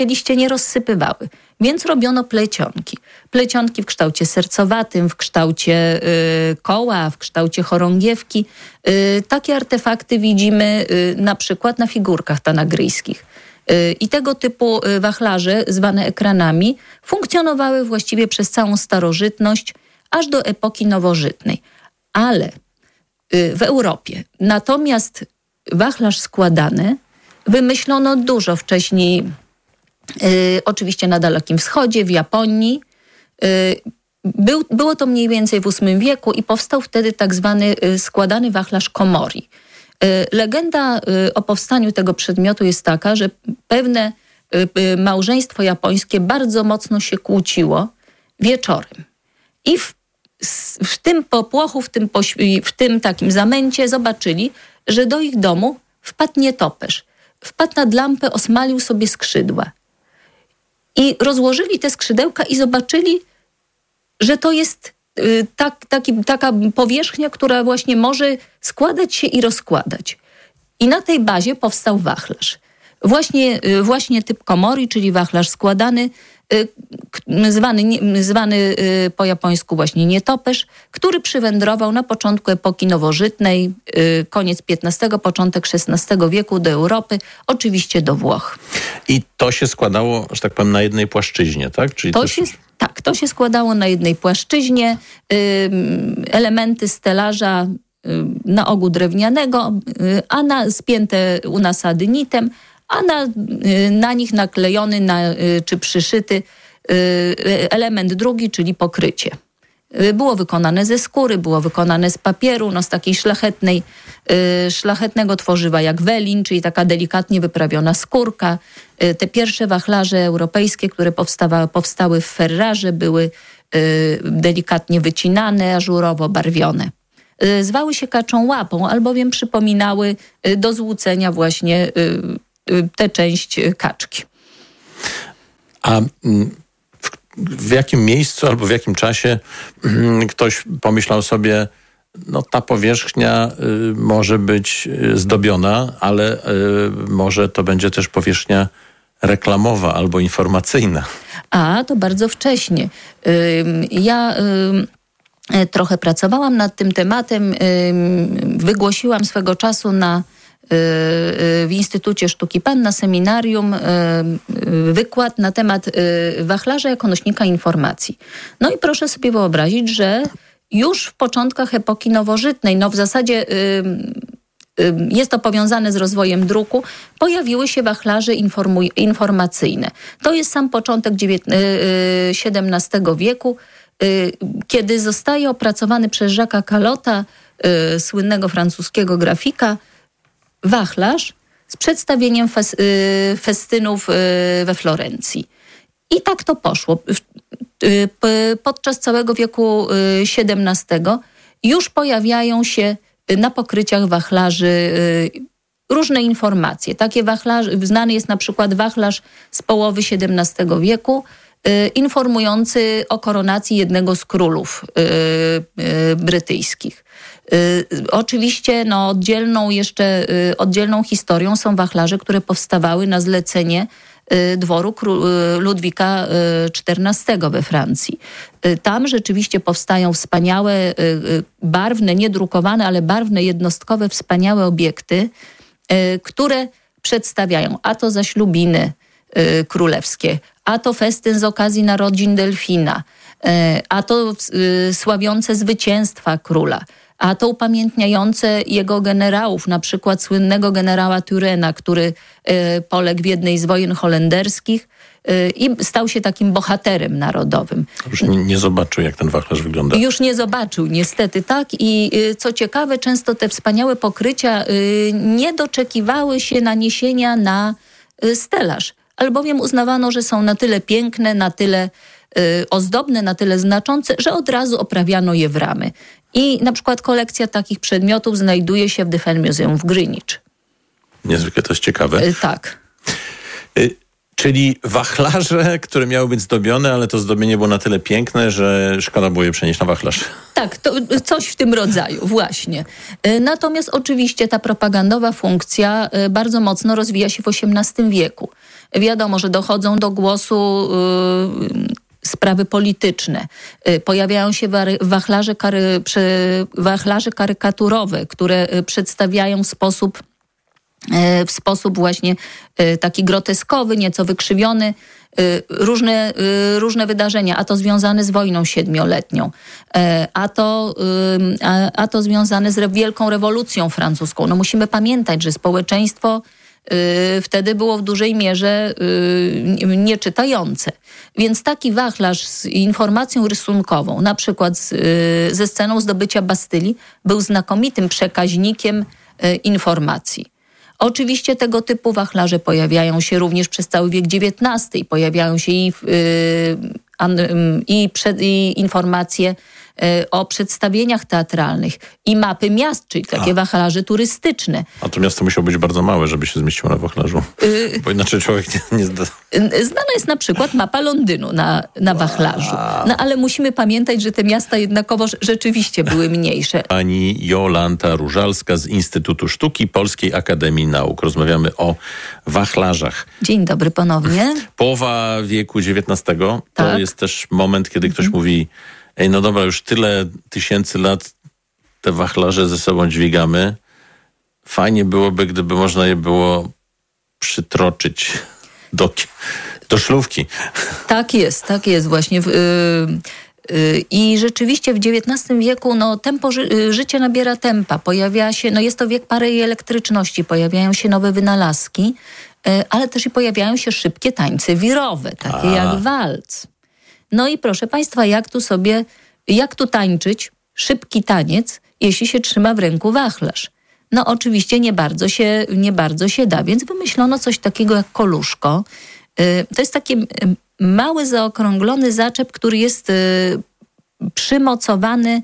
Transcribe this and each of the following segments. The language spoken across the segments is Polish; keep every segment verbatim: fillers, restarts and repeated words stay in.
liście nie rozsypywały. Więc robiono plecionki. Plecionki w kształcie sercowatym, w kształcie y, koła, w kształcie chorągiewki. Y, takie artefakty widzimy y, na przykład na figurkach tanagryjskich. Y, I tego typu wachlarze, zwane ekranami, funkcjonowały właściwie przez całą starożytność, aż do epoki nowożytnej. Ale y, w Europie natomiast wachlarz składany wymyślono dużo wcześniej, y, oczywiście na Dalekim Wschodzie, w Japonii. Y, był, było to mniej więcej w ósmym wieku i powstał wtedy tak zwany y, składany wachlarz komori. Y, legenda y, o powstaniu tego przedmiotu jest taka, że pewne y, y, małżeństwo japońskie bardzo mocno się kłóciło wieczorem. I w, w tym popłochu, w tym, poś- w tym takim zamęcie zobaczyli, że do ich domu wpadł nietoperz. Wpadł nad lampę, osmalił sobie skrzydła. I rozłożyli te skrzydełka i zobaczyli, że to jest y, tak, taki, taka powierzchnia, która właśnie może składać się i rozkładać. I na tej bazie powstał wachlarz. Właśnie, y, właśnie typ komori, czyli wachlarz składany, y, k- zwany, nie, zwany y, po japońsku właśnie nietoperz, który przywędrował na początku epoki nowożytnej, y, koniec piętnastego, początek szesnastego wieku do Europy, oczywiście do Włoch. I to się składało, że tak powiem, na jednej płaszczyźnie, tak? Czyli To to się, tak, to się składało na jednej płaszczyźnie. Y, elementy stelaża y, na ogół drewnianego, y, a na, spięte u nasady nitem, a na, y, na nich naklejony na, y, czy przyszyty y, element drugi, czyli pokrycie. Y, było wykonane ze skóry, było wykonane z papieru, no z takiej szlachetnej, y, szlachetnego tworzywa jak welin, czyli taka delikatnie wyprawiona skórka. Y, te pierwsze wachlarze europejskie, które powstawa, powstały w Ferrarze, były y, delikatnie wycinane, ażurowo barwione. Y, zwały się kaczą łapą, albowiem przypominały y, do złucenia właśnie y, tę część kaczki. A w, w jakim miejscu albo w jakim czasie ktoś pomyślał sobie, no ta powierzchnia y, może być zdobiona, ale y, może to będzie też powierzchnia reklamowa albo informacyjna. A, to bardzo wcześnie. Y, ja y, trochę pracowałam nad tym tematem. Y, wygłosiłam swego czasu na w Instytucie Sztuki Pan na seminarium wykład na temat wachlarza jako nośnika informacji. No i proszę sobie wyobrazić, że już w początkach epoki nowożytnej, no w zasadzie jest to powiązane z rozwojem druku, pojawiły się wachlarze informuj- informacyjne. To jest sam początek siedemnastego wieku, kiedy zostaje opracowany przez Jacques'a Calotta, słynnego francuskiego grafika, wachlarz z przedstawieniem fes- y, festynów y, we Florencji. I tak to poszło. Y, p- podczas całego wieku y, siedemnastego już pojawiają się na pokryciach wachlarzy y, różne informacje. Takie wachlarze, znany jest na przykład wachlarz z połowy siedemnastego wieku, y, informujący o koronacji jednego z królów y, y, brytyjskich. Y, oczywiście no, oddzielną jeszcze y, oddzielną historią są wachlarze, które powstawały na zlecenie y, dworu kró- y, Ludwika y, czternastego we Francji. Y, tam rzeczywiście powstają wspaniałe, y, y, barwne, niedrukowane, ale barwne, jednostkowe, wspaniałe obiekty, y, które przedstawiają a to zaślubiny y, królewskie, a to festyn z okazji narodzin delfina, y, a to y, sławiące zwycięstwa króla, a to upamiętniające jego generałów, na przykład słynnego generała Turena, który y, poległ w jednej z wojen holenderskich y, i stał się takim bohaterem narodowym. Już nie, nie zobaczył, jak ten wachlarz wygląda. Już nie zobaczył, niestety, tak. I y, co ciekawe, często te wspaniałe pokrycia y, nie doczekiwały się naniesienia na y, stelaż, albowiem uznawano, że są na tyle piękne, na tyle y, ozdobne, na tyle znaczące, że od razu oprawiano je w ramy. I na przykład kolekcja takich przedmiotów znajduje się w Defense Museum w Greenwich. Niezwykle to jest ciekawe. Y, tak. Y, Czyli wachlarze, które miały być zdobione, ale to zdobienie było na tyle piękne, że szkoda było je przenieść na wachlarz. Tak, to coś w tym rodzaju, właśnie. Natomiast oczywiście ta propagandowa funkcja bardzo mocno rozwija się w osiemnastym wieku. Wiadomo, że dochodzą do głosu y, sprawy polityczne. Y, pojawiają się wary, wachlarze, kary, przy, wachlarze karykaturowe, które y, przedstawiają w sposób, y, w sposób właśnie y, taki groteskowy, nieco wykrzywiony, y, różne, y, różne wydarzenia, a to związane z wojną siedmioletnią, y, a, to, y, a, a to związane z re, wielką rewolucją francuską. No musimy pamiętać, że społeczeństwo wtedy było w dużej mierze y, nieczytające. Więc taki wachlarz z informacją rysunkową, na przykład z, y, ze sceną zdobycia Bastylii, był znakomitym przekaźnikiem y, informacji. Oczywiście tego typu wachlarze pojawiają się również przez cały wiek dziewiętnasty. Pojawiają się i, y, an, y, i, przed, i informacje o przedstawieniach teatralnych i mapy miast, czyli takie A. wachlarze turystyczne. A to miasto musiało być bardzo małe, żeby się zmieściło na wachlarzu, y... bo inaczej człowiek nie, nie zda... Znana jest na przykład mapa Londynu na, na wachlarzu. No ale musimy pamiętać, że te miasta jednakowoż rzeczywiście były mniejsze. Pani Jolanta Różalska z Instytutu Sztuki Polskiej Akademii Nauk. Rozmawiamy o wachlarzach. Dzień dobry ponownie. Połowa wieku dziewiętnastego to tak. jest też moment, kiedy ktoś mhm. mówi: ej, no dobra, już tyle tysięcy lat te wachlarze ze sobą dźwigamy. Fajnie byłoby, gdyby można je było przytroczyć do, do szlówki. Tak jest, tak jest właśnie. Yy, yy, I rzeczywiście w dziewiętnastym wieku no, tempo ży- życie nabiera tempa. Pojawia się, no jest to wiek parei elektryczności, pojawiają się nowe wynalazki, yy, ale też i pojawiają się szybkie tańce wirowe, takie A. jak walc. No i proszę Państwa, jak tu sobie, jak tu tańczyć szybki taniec, jeśli się trzyma w ręku wachlarz? No oczywiście nie bardzo się, nie bardzo się da, więc wymyślono coś takiego jak koluszko. To jest taki mały, zaokrąglony zaczep, który jest przymocowany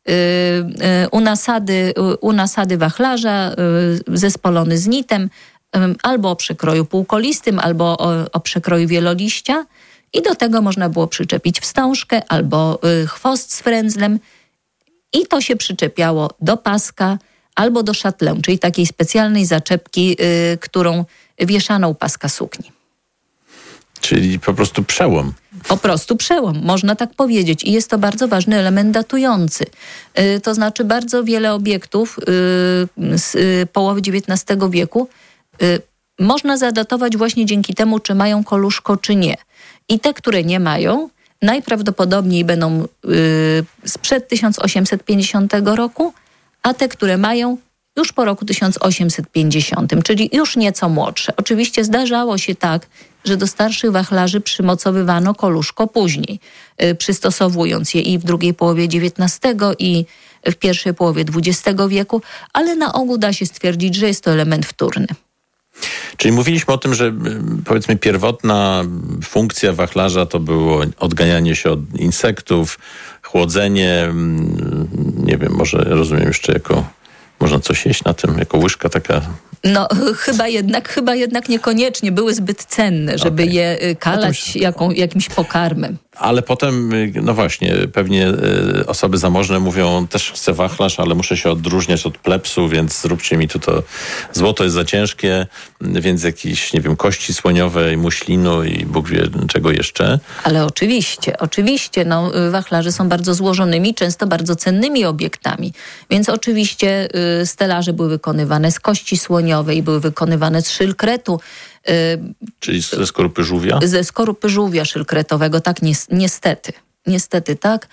u nasady, u nasady wachlarza, zespolony z nitem, albo o przekroju półkolistym, albo o, o przekroju wieloliścia. I do tego można było przyczepić wstążkę albo y, chwost z frędzlem i to się przyczepiało do paska albo do szatlę, czyli takiej specjalnej zaczepki, y, którą wieszano u paska sukni. Czyli po prostu przełom. Po prostu przełom, można tak powiedzieć. I jest to bardzo ważny element datujący. Y, to znaczy bardzo wiele obiektów y, z y, połowy dziewiętnastego wieku y, można zadatować właśnie dzięki temu, czy mają koluszko, czy nie. I te, które nie mają, najprawdopodobniej będą y, sprzed tysiąc osiemset pięćdziesiątego roku, a te, które mają, już po roku tysiąc osiemset pięćdziesiątym, czyli już nieco młodsze. Oczywiście zdarzało się tak, że do starszych wachlarzy przymocowywano koluszko później, y, przystosowując je i w drugiej połowie dziewiętnastego i w pierwszej połowie dwudziestego wieku, ale na ogół da się stwierdzić, że jest to element wtórny. Czyli mówiliśmy o tym, że powiedzmy pierwotna funkcja wachlarza to było odganianie się od insektów, chłodzenie, nie wiem, może rozumiem jeszcze jako, można coś jeść na tym, jako łyżka taka... No chyba jednak, chyba jednak niekoniecznie, były zbyt cenne, żeby okay. je kalać jaką, jakimś pokarmem. Ale potem, no właśnie, pewnie osoby zamożne mówią, też chcę wachlarz, ale muszę się odróżniać od plebsu, więc zróbcie mi tu to, złoto jest za ciężkie, więc jakieś, nie wiem, kości słoniowe i muślinu i Bóg wie czego jeszcze. Ale oczywiście, oczywiście, no wachlarze są bardzo złożonymi, często bardzo cennymi obiektami, więc oczywiście y, stelaże były wykonywane z kości słoniowej, były wykonywane z szylkretu. Czyli ze skorupy żółwia? Ze skorupy żółwia szylkretowego, tak, niestety. Niestety, tak.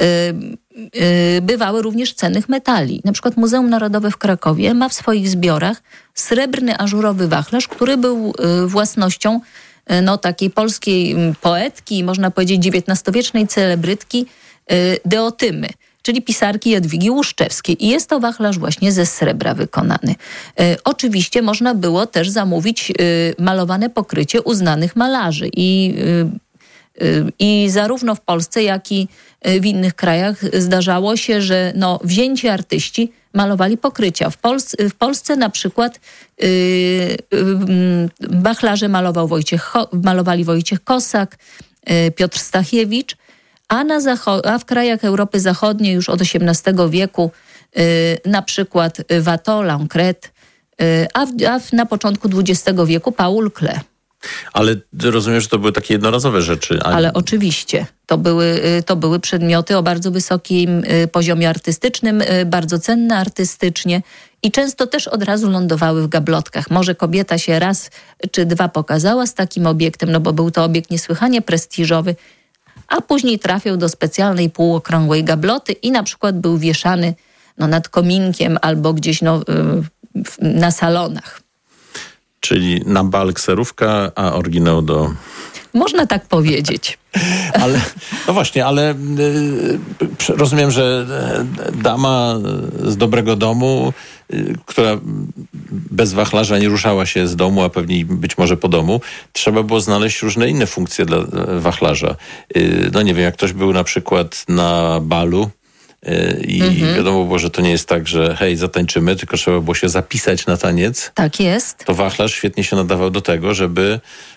Bywały również cennych metali. Na przykład Muzeum Narodowe w Krakowie ma w swoich zbiorach srebrny ażurowy wachlarz, który był własnością no, takiej polskiej poetki, można powiedzieć dziewiętnastowiecznej celebrytki Deotymy, czyli pisarki Jadwigi Łuszczewskiej. I jest to wachlarz właśnie ze srebra wykonany. E, oczywiście można było też zamówić e, malowane pokrycie uznanych malarzy. I I zarówno w Polsce, jak i w innych krajach zdarzało się, że no, wzięci artyści malowali pokrycia. W, Polsce, w Polsce na przykład yy, yy, wachlarze malował Wojciech, malowali Wojciech Kosak, yy, Piotr Stachiewicz, a, na zacho- a w krajach Europy Zachodniej już od osiemnastego wieku yy, na przykład Watteau, Lancret, yy, a, w, a w, na początku dwudziestego wieku Paul Klee. Ale rozumiem, że to były takie jednorazowe rzeczy. A... Ale oczywiście. To były, to były przedmioty o bardzo wysokim poziomie artystycznym, bardzo cenne artystycznie i często też od razu lądowały w gablotkach. Może kobieta się raz czy dwa pokazała z takim obiektem, no bo był to obiekt niesłychanie prestiżowy, a później trafiał do specjalnej półokrągłej gabloty i na przykład był wieszany no, nad kominkiem albo gdzieś no, na salonach. Czyli na bal kserówka, a oryginał do... Można tak powiedzieć. Ale, no właśnie, ale y, rozumiem, że dama z dobrego domu, y, która bez wachlarza nie ruszała się z domu, a pewnie być może po domu, trzeba było znaleźć różne inne funkcje dla wachlarza. Y, no nie wiem, jak ktoś był na przykład na balu, I mhm. wiadomo było, że to nie jest tak, że hej, zatańczymy, tylko trzeba było się zapisać na taniec. Tak jest. To wachlarz świetnie się nadawał do tego, żeby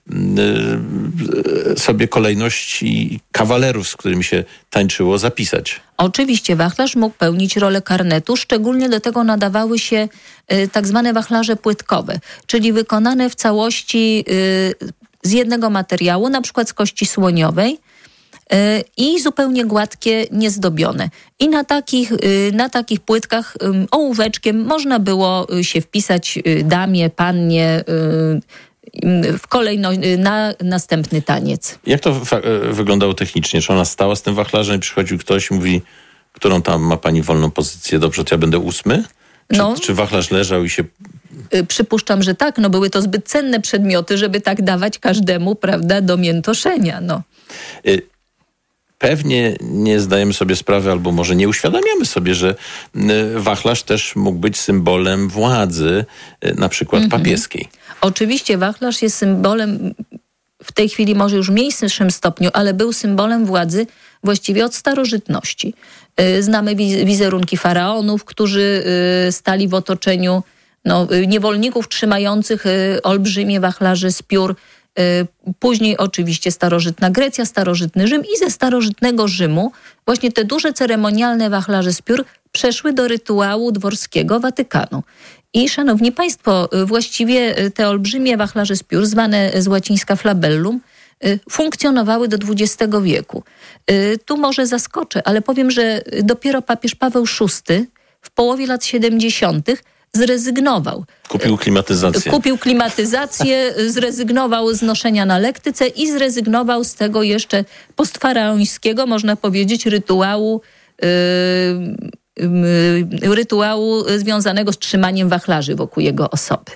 y, sobie kolejność i kawalerów, z którymi się tańczyło, zapisać. Oczywiście wachlarz mógł pełnić rolę karnetu, szczególnie do tego nadawały się y, tak zwane wachlarze płytkowe, czyli wykonane w całości y, z jednego materiału, na przykład z kości słoniowej, i zupełnie gładkie, niezdobione. I na takich, na takich płytkach ołóweczkiem można było się wpisać damie, pannie w kolejno, na następny taniec. Jak to fa- wyglądało technicznie? Czy ona stała z tym wachlarzem i przychodził ktoś i mówi, którą tam ma pani wolną pozycję? Dobrze, to ja będę ósmy? Czy, no. czy wachlarz leżał i się... Przypuszczam, że tak. No były to zbyt cenne przedmioty, żeby tak dawać każdemu, prawda, do miętoszenia. No. Y- Pewnie nie zdajemy sobie sprawy, albo może nie uświadamiamy sobie, że wachlarz też mógł być symbolem władzy, na przykład mhm. papieskiej. Oczywiście wachlarz jest symbolem, w tej chwili może już w mniejszym stopniu, ale był symbolem władzy właściwie od starożytności. Znamy wizerunki faraonów, którzy stali w otoczeniu no, niewolników trzymających olbrzymie wachlarze z piór. Później oczywiście starożytna Grecja, starożytny Rzym i ze starożytnego Rzymu właśnie te duże ceremonialne wachlarze z piór przeszły do rytuału dworskiego Watykanu. I szanowni państwo, właściwie te olbrzymie wachlarze z piór, zwane z łacińska flabellum, funkcjonowały do dwudziestego wieku. Tu może zaskoczę, ale powiem, że dopiero papież Paweł szósty w połowie lat siedemdziesiątych zrezygnował. Kupił klimatyzację. Kupił klimatyzację, zrezygnował z noszenia na lektyce i zrezygnował z tego jeszcze postfaraońskiego, można powiedzieć, rytuału, yy, yy, rytuału związanego z trzymaniem wachlarzy wokół jego osoby.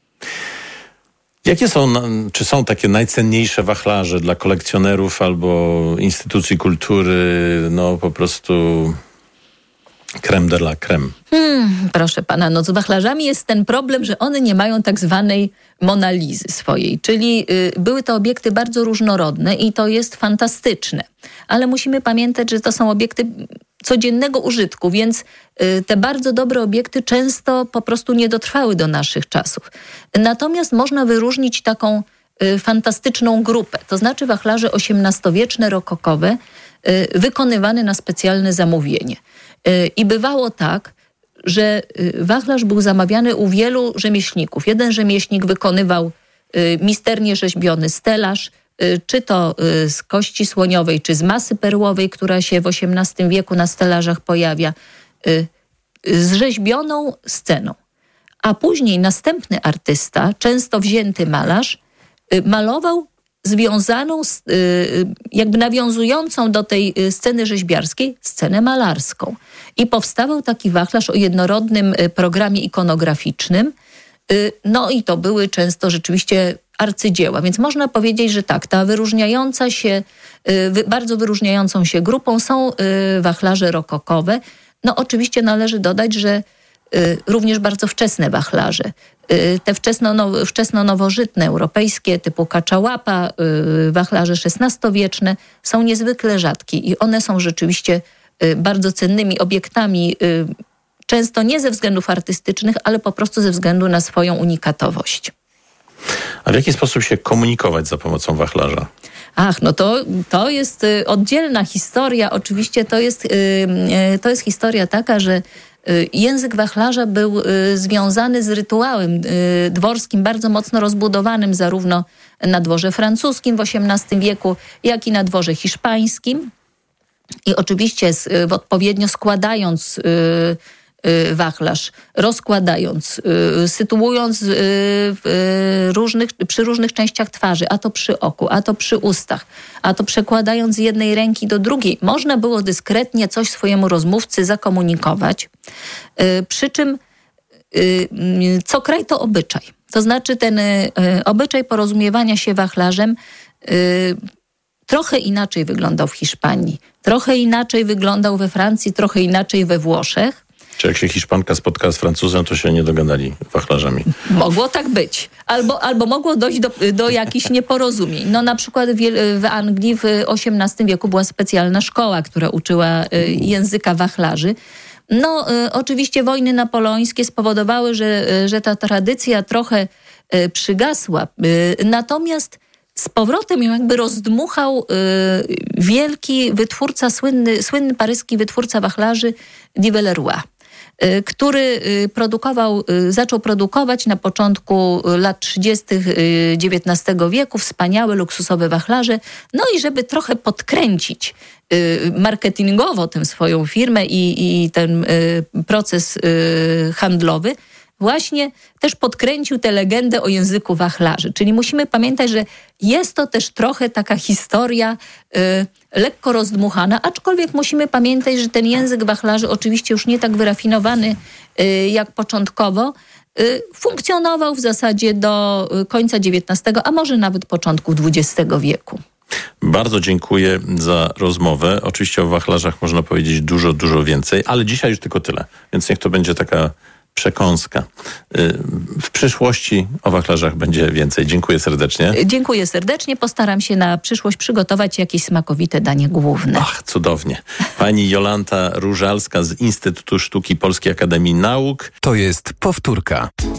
Jakie są, czy są takie najcenniejsze wachlarze dla kolekcjonerów albo instytucji kultury, no po prostu... Crème de la crème. Hmm, proszę pana, no z wachlarzami jest ten problem, że one nie mają tak zwanej Monalizy swojej, czyli y, były to obiekty bardzo różnorodne i to jest fantastyczne. Ale musimy pamiętać, że to są obiekty codziennego użytku, więc y, te bardzo dobre obiekty często po prostu nie dotrwały do naszych czasów. Natomiast można wyróżnić taką y, fantastyczną grupę, to znaczy wachlarze osiemnastowieczne, rokokowe, y, wykonywane na specjalne zamówienie. I bywało tak, że wachlarz był zamawiany u wielu rzemieślników. Jeden rzemieślnik wykonywał misternie rzeźbiony stelaż, czy to z kości słoniowej, czy z masy perłowej, która się w osiemnastym wieku na stelażach pojawia, z rzeźbioną sceną. A później następny artysta, często wzięty malarz, malował związaną, z, jakby nawiązującą do tej sceny rzeźbiarskiej, scenę malarską. I powstawał taki wachlarz o jednorodnym programie ikonograficznym. No i to były często rzeczywiście arcydzieła. Więc można powiedzieć, że tak, ta wyróżniająca się, bardzo wyróżniającą się grupą są wachlarze rokokowe. No oczywiście należy dodać, że również bardzo wczesne wachlarze. Te wczesno, wczesno-nowożytne, europejskie, typu kaczałapa, wachlarze szesnastowieczne są niezwykle rzadkie i one są rzeczywiście bardzo cennymi obiektami, często nie ze względów artystycznych, ale po prostu ze względu na swoją unikatowość. A w jaki sposób się komunikować za pomocą wachlarza? Ach, no to, to jest oddzielna historia. Oczywiście to jest, to jest historia taka, że język wachlarza był związany z rytuałem dworskim, bardzo mocno rozbudowanym zarówno na dworze francuskim w osiemnastym wieku, jak i na dworze hiszpańskim. I oczywiście odpowiednio składając wachlarz, rozkładając, sytuując w różnych, przy różnych częściach twarzy, a to przy oku, a to przy ustach, a to przekładając z jednej ręki do drugiej, można było dyskretnie coś swojemu rozmówcy zakomunikować. Przy czym co kraj to obyczaj. To znaczy ten obyczaj porozumiewania się wachlarzem trochę inaczej wyglądał w Hiszpanii, trochę inaczej wyglądał we Francji, trochę inaczej we Włoszech. Czy jak się Hiszpanka spotkała z Francuzem, to się nie dogadali wachlarzami? Mogło tak być. Albo, albo mogło dojść do, do jakichś nieporozumień. No na przykład w, w Anglii w osiemnastym wieku była specjalna szkoła, która uczyła języka wachlarzy. No y, oczywiście wojny napoleońskie spowodowały, że, że ta tradycja trochę y, przygasła. Y, natomiast z powrotem ją jakby rozdmuchał y, wielki wytwórca, słynny, słynny paryski wytwórca wachlarzy Dilleroy, y, który y, produkował, y, zaczął produkować na początku lat trzydziestych dziewiętnastego wieku wspaniałe, luksusowe wachlarze. No i żeby trochę podkręcić y, marketingowo tę swoją firmę i, i ten y, proces y, handlowy, właśnie też podkręcił tę legendę o języku wachlarzy. Czyli musimy pamiętać, że jest to też trochę taka historia y, lekko rozdmuchana, aczkolwiek musimy pamiętać, że ten język wachlarzy, oczywiście już nie tak wyrafinowany y, jak początkowo, y, funkcjonował w zasadzie do końca dziewiętnastego, a może nawet początku dwudziestego wieku. Bardzo dziękuję za rozmowę. Oczywiście o wachlarzach można powiedzieć dużo, dużo więcej, ale dzisiaj już tylko tyle. Więc niech to będzie taka przekąska. W przyszłości o wachlarzach będzie więcej. Dziękuję serdecznie. Dziękuję serdecznie. Postaram się na przyszłość przygotować jakieś smakowite danie główne. Ach, cudownie. Pani Jolanta Różalska z Instytutu Sztuki Polskiej Akademii Nauk. To jest powtórka.